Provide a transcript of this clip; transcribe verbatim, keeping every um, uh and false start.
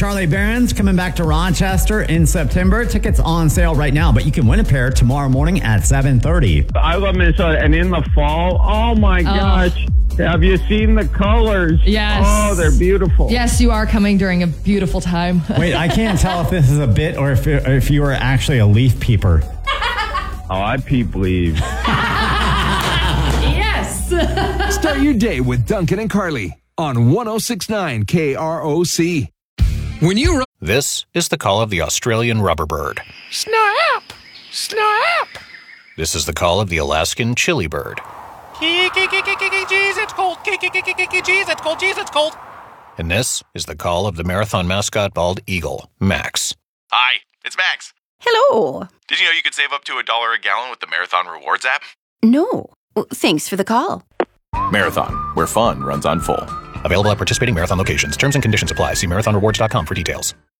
Charlie Barron's coming back to Rochester in September. Tickets on sale right now, but you can win a pair tomorrow morning at seven thirty. I love Minnesota. And in the fall, oh my Oh. gosh. Have you seen the colors? Yes. Oh, they're beautiful. Yes, you are coming during a beautiful time. Wait, I can't tell if this is a bit or if, it, or if you are actually a leaf peeper. Oh, I peep leaves. Yes. Start your day with Duncan and Carly on one oh six point nine K R O C. When you run, This is the call of the Australian rubber bird. snap, snap. This is the call of the Alaskan chili bird. Jeez, it's cold. Jeez, it's cold. Jeez, it's cold. And this is the call of the marathon mascot bald eagle, Max. Hi, it's Max. Hello. Did you know you could save up to a dollar a gallon with the Marathon Rewards app? No. Well, thanks for the call. Marathon, where fun runs on full. Available at participating marathon locations. Terms and conditions apply. See marathon rewards dot com for details.